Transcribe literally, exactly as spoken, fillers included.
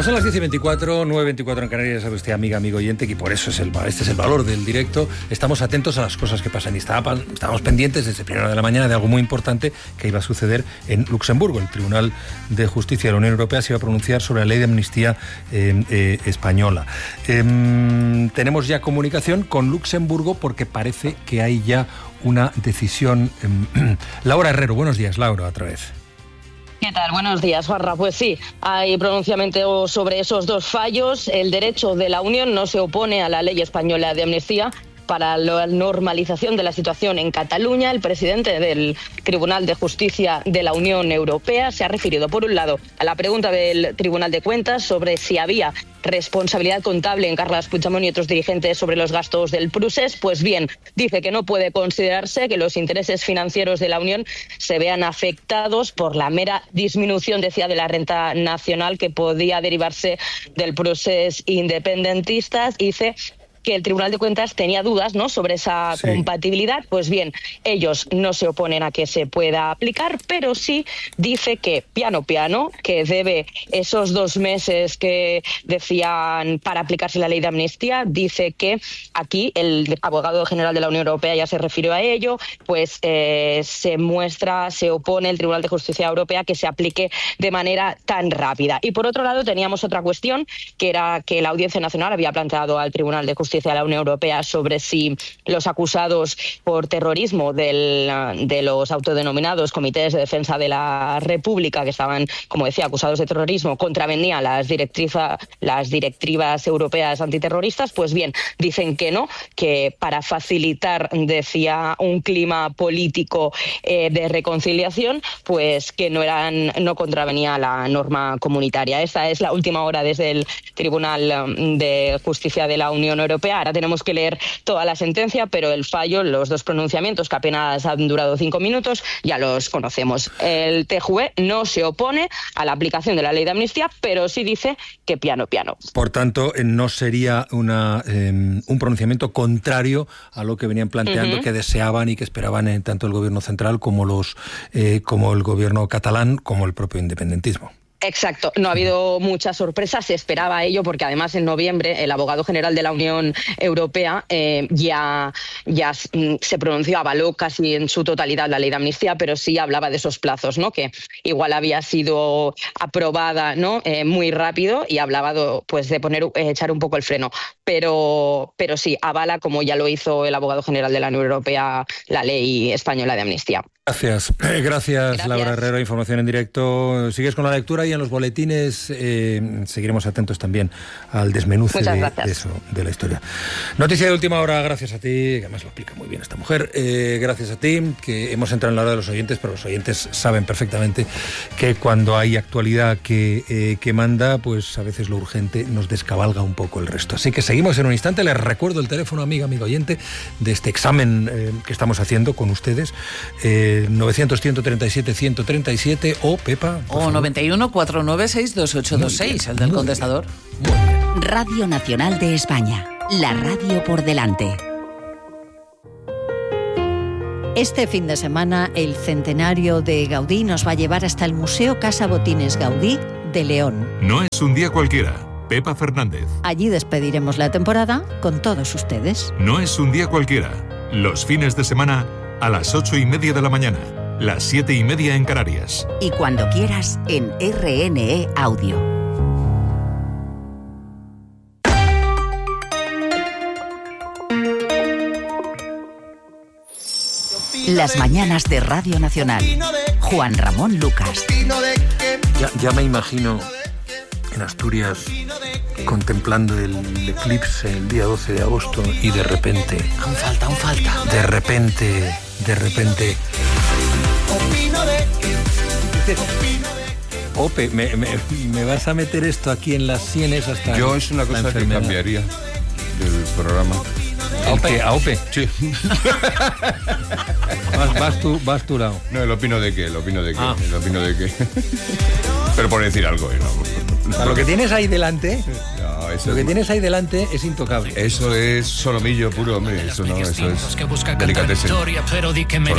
Son las diez y veinticuatro, nueve y veinticuatro en Canarias, sabe usted, amiga, amigo oyente, que por eso es el, este es el valor del directo. Estamos atentos a las cosas que pasan y estábamos, estábamos pendientes desde primera hora de la mañana de algo muy importante que iba a suceder en Luxemburgo. El Tribunal de Justicia de la Unión Europea se iba a pronunciar sobre la ley de amnistía eh, eh, española. Eh, tenemos ya comunicación con Luxemburgo porque parece que hay ya una decisión. Eh, Laura Herrero, buenos días, Laura, otra vez. ¿Qué tal? Buenos días, Juanra. Pues sí, hay pronunciamiento sobre esos dos fallos. El derecho de la Unión no se opone a la ley española de amnistía para la normalización de la situación en Cataluña. El presidente del Tribunal de Justicia de la Unión Europea se ha referido, por un lado, a la pregunta del Tribunal de Cuentas sobre si había responsabilidad contable en Carles Puigdemont y otros dirigentes sobre los gastos del Prusés. Pues bien, dice que no puede considerarse que los intereses financieros de la Unión se vean afectados por la mera disminución, decía, de la renta nacional que podía derivarse del Prusés independentistas. Dice que el Tribunal de Cuentas tenía dudas, ¿no?, sobre esa sí. compatibilidad. Pues bien, ellos no se oponen a que se pueda aplicar, pero sí dice que piano piano, que debe esos dos meses que decían para aplicarse la ley de amnistía, dice que aquí el abogado general de la Unión Europea ya se refirió a ello, pues eh, se muestra, se opone el Tribunal de Justicia Europea que se aplique de manera tan rápida. Y por otro lado teníamos otra cuestión, que era que la Audiencia Nacional había planteado al Tribunal de Justicia de la Unión Europea sobre si los acusados por terrorismo del, de los autodenominados comités de defensa de la República, que estaban, como decía, acusados de terrorismo, contravenían las, directriza, las directivas europeas antiterroristas. Pues bien, dicen que no, que para facilitar, decía, un clima político eh, de reconciliación, pues que no eran, no contravenía la norma comunitaria. Esta es la última hora desde el Tribunal de Justicia de la Unión Europea. Ahora tenemos que leer toda la sentencia, pero el fallo, los dos pronunciamientos que apenas han durado cinco minutos, ya los conocemos. El T J U E no se opone a la aplicación de la ley de amnistía, pero sí dice que piano piano. Por tanto, no sería una, eh, un pronunciamiento contrario a lo que venían planteando, uh-huh. que deseaban y que esperaban eh, tanto el gobierno central como los eh, como el gobierno catalán, como el propio independentismo. Exacto, no ha habido muchas sorpresas, se esperaba ello porque además en noviembre el abogado general de la Unión Europea eh, ya, ya se pronunció, avaló casi en su totalidad la ley de amnistía, pero sí hablaba de esos plazos, ¿no?, que igual había sido aprobada, ¿no?, eh, muy rápido, y hablaba de, pues, de poner, eh, echar un poco el freno, pero, pero sí, avala, como ya lo hizo el abogado general de la Unión Europea, la ley española de amnistía. Gracias, gracias, gracias, Laura Herrero, información en directo. Sigues con la lectura y en los boletines eh, seguiremos atentos también al desmenuce de, de eso, de la historia. Noticia de última hora, gracias a ti, que además lo explica muy bien esta mujer, eh, gracias a ti, que hemos entrado en la hora de los oyentes, pero los oyentes saben perfectamente que cuando hay actualidad que, eh, que manda, pues a veces lo urgente nos descabalga un poco el resto. Así que seguimos en un instante. Les recuerdo el teléfono, amiga, amigo oyente, de este examen eh, que estamos haciendo con ustedes, eh, novecientos, ciento treinta y siete, ciento treinta y siete o Pepa. O noventa y uno, cuatrocientos noventa y seis, veintiocho veintiséis, el del contestador. Radio Nacional de España, la radio por delante. Este fin de semana, el centenario de Gaudí nos va a llevar hasta el Museo Casa Botines Gaudí de León. No es un día cualquiera. Pepa Fernández. Allí despediremos la temporada con todos ustedes. No es un día cualquiera. Los fines de semana a las ocho y media de la mañana, las siete y media en Canarias. Y cuando quieras en R N E Audio. Las mañanas de Radio Nacional. Juan Ramón Lucas. Ya, ya me imagino en Asturias contemplando el eclipse el día doce de agosto y de repente... Aún falta, aún falta. De repente, de repente... Ope, me, me, me vas a meter esto aquí en las sienes hasta... Yo es una cosa que cambiaría del programa. ¿A Ope? ¿A Ope? Sí. vas, vas, tú, vas tu lado. No, el opino de qué, el opino de qué, ah. el opino de qué. Pero por decir algo, ¿no? O sea, lo que tienes ahí delante, no, eso lo que es... tienes ahí delante es intocable. Eso es solomillo puro, hombre. Eso no, eso es delicatessen.